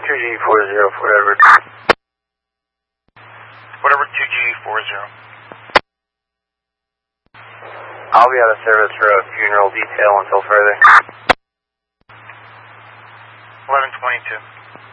2G40 for Edward. Whatever 2G40. I'll be out of service for a funeral detail until further. 11:22.